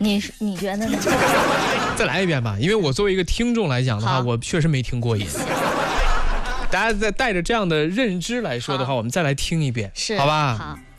你觉得呢？ 再来一遍吧，因为我作为一个听众来讲的话，我确实没听过瘾。大家再带着这样的认知来说的话，我们再来听一遍， 是， 好吧？ 好。